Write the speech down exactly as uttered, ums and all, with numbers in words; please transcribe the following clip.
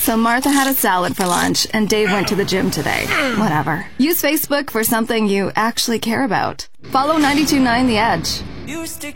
So Martha had a salad for lunch, and Dave went to the gym today. Whatever. Use Facebook for something you actually care about. Follow ninety-two point nine The Edge.